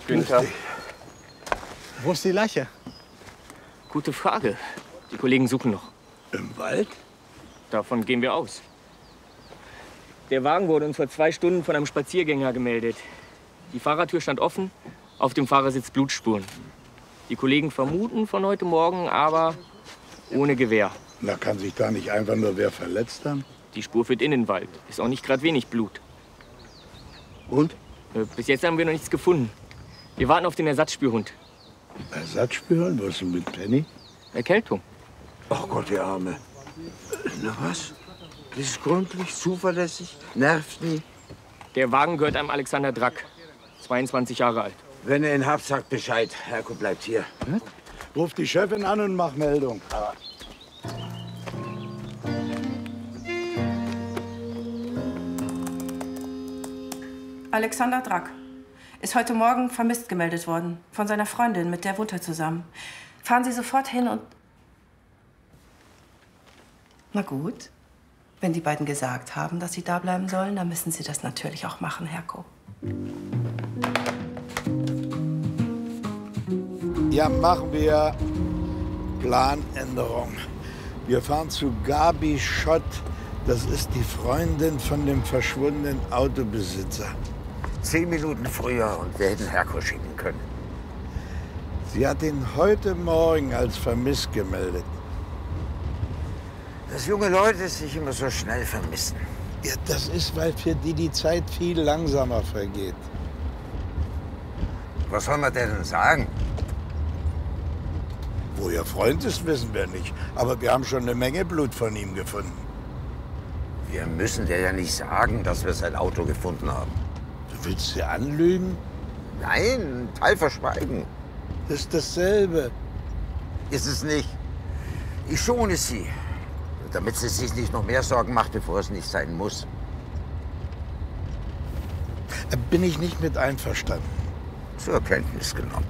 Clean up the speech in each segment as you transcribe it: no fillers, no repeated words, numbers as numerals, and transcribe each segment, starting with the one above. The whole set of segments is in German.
Günther. Wo ist die Leiche? Gute Frage. Die Kollegen suchen noch. Im Wald? Davon gehen wir aus. Der Wagen wurde uns vor 2 Stunden von einem Spaziergänger gemeldet. Die Fahrertür stand offen, auf dem Fahrersitz Blutspuren. Die Kollegen vermuten von heute Morgen, aber ohne Gewehr. Na, kann sich da nicht einfach nur wer verletzt haben? Die Spur führt in den Wald. Ist auch nicht gerade wenig Blut. Und? Bis jetzt haben wir noch nichts gefunden. Wir warten auf den Ersatzspürhund. Ersatzspürhund? Was ist denn mit Penny? Erkältung. Ach Gott, der Arme. Na was? Das ist gründlich, zuverlässig, nervt nie. Der Wagen gehört einem Alexander Drack, 22 Jahre alt. Wenn ihr ihn habt, sagt Bescheid. Herko bleibt hier. Hm? Ruf die Chefin an und mach Meldung. Alexander Drack ist heute Morgen vermisst gemeldet worden. Von seiner Freundin, mit der wohnt er zusammen. Fahren Sie sofort hin und... Na gut. Wenn die beiden gesagt haben, dass Sie da bleiben sollen, dann müssen Sie das natürlich auch machen, Herko. Ja, machen wir Planänderung. Wir fahren zu Gabi Schott. Das ist die Freundin von dem verschwundenen Autobesitzer. 10 Minuten früher und wir hätten Herko schicken können. Sie hat ihn heute Morgen als vermisst gemeldet. Dass junge Leute sich immer so schnell vermissen. Ja, das ist, weil für die Zeit viel langsamer vergeht. Was soll man denn sagen? Wo ihr Freund ist, wissen wir nicht. Aber wir haben schon eine Menge Blut von ihm gefunden. Wir müssen dir ja nicht sagen, dass wir sein Auto gefunden haben. Du willst sie anlügen? Nein, einen Teil verschweigen. Das ist dasselbe. Ist es nicht. Ich schone sie, damit sie sich nicht noch mehr Sorgen macht, bevor es nicht sein muss. Bin ich nicht mit einverstanden. Zur Kenntnis genommen.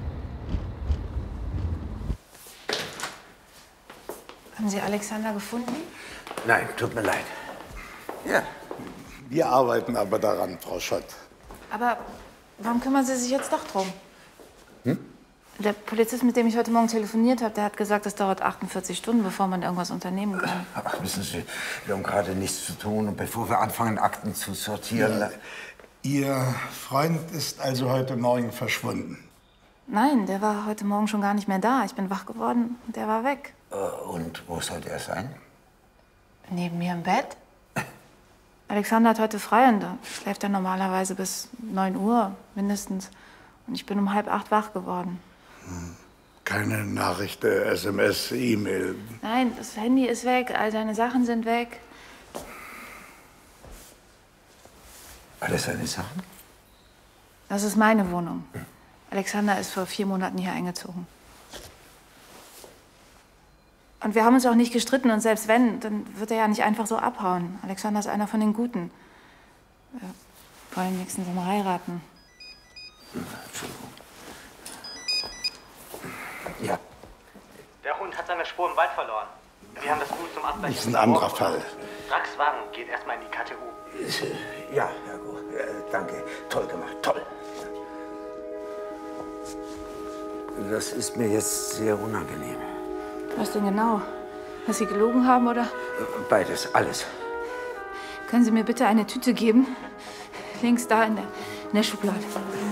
Haben Sie Alexander gefunden? Nein, tut mir leid. Ja. Wir arbeiten aber daran, Frau Schott. Aber warum kümmern Sie sich jetzt doch drum? Hm? Der Polizist, mit dem ich heute Morgen telefoniert habe, der hat gesagt, es dauert 48 Stunden, bevor man irgendwas unternehmen kann. Ach, wissen Sie, wir haben gerade nichts zu tun. Und bevor wir anfangen, Akten zu sortieren... Ja. Ihr Freund ist also heute Morgen verschwunden? Nein, der war heute Morgen schon gar nicht mehr da. Ich bin wach geworden und der war weg. Und wo sollte er sein? Neben mir im Bett. Alexander hat heute frei und da schläft er normalerweise bis 9 Uhr mindestens. Und ich bin um 7:30 wach geworden. Keine Nachricht, SMS, E-Mail? Nein, das Handy ist weg, all seine Sachen sind weg. Alle seine Sachen? Das ist meine Wohnung. Alexander ist vor 4 Monaten hier eingezogen. Und wir haben uns auch nicht gestritten. Und selbst wenn, dann wird er ja nicht einfach so abhauen. Alexander ist einer von den Guten. Wir wollen nächsten Sommer heiraten. Entschuldigung. Ja. Der Hund hat seine Spur im Wald verloren. Wir haben das Gut zum Abgleich. Das ist ein anderer Fall. Dracks Wagen geht erstmal in die KTU. Ja, Herko, danke. Toll gemacht, toll. Das ist mir jetzt sehr unangenehm. Was denn genau? Dass Sie gelogen haben, oder? Beides, alles. Können Sie mir bitte eine Tüte geben? Links da in der Schublade.